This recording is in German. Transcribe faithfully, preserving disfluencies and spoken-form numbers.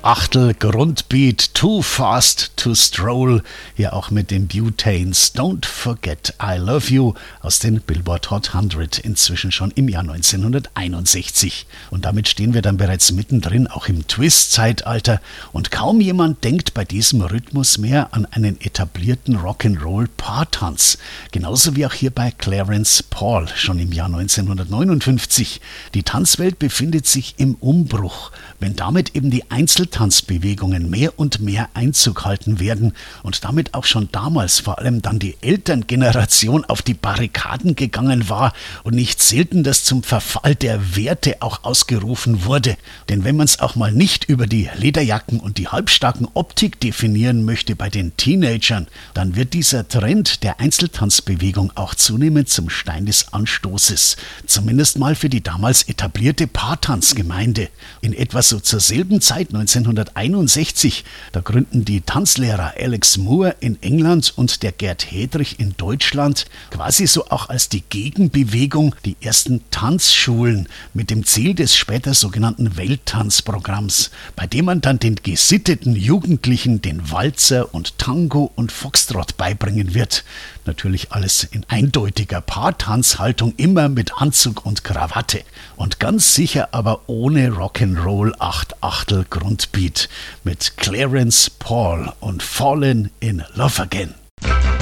Achtel Grundbeat, Too Fast to Stroll, hier auch mit den Butanes, Don't Forget I Love You aus den Billboard Hot hundert, inzwischen schon im Jahr neunzehnhunderteinundsechzig. Und damit stehen wir dann bereits mittendrin, auch im Twist-Zeitalter, und kaum jemand denkt bei diesem Rhythmus mehr an einen etablierten Rock'n'Roll-Paartanz. Genauso wie auch hier bei Clarence Paul, schon im Jahr neunzehnhundertneunundfünfzig. Die Tanzwelt befindet sich im Umbruch, wenn damit eben die Einzeltanzbewegungen mehr und mehr Einzug halten werden und damit auch schon damals vor allem dann die Elterngeneration auf die Barrikaden gegangen war und nicht selten das zum Verfall der Werte auch ausgerufen wurde. Denn wenn man es auch mal nicht über die Lederjacken und die halbstarken Optik definieren möchte bei den Teenagern, dann wird dieser Trend der Einzeltanzbewegung auch zunehmend zum Stein des Anstoßes. Zumindest mal für die damals etablierte Paartanzgemeinde. In etwa so zur selben Zeit, neunzehnhunderteinundsechzig, da gründen die Tanzlehrer Alex Moore in England und der Gerd Hedrich in Deutschland quasi so auch als die Gegenbewegung die ersten Tanzschulen mit dem Ziel des später sogenannten Welttanzprogramms, bei dem man dann den gesitteten Jugendlichen den Walzer und Tango und Foxtrot beibringen wird. Natürlich alles in eindeutiger Paartanzhaltung, immer mit Anzug und Krawatte. Und ganz sicher aber ohne Rock'n'Roll acht Achtel Grundbeat mit Clarence Paul und Fallen in Love Again.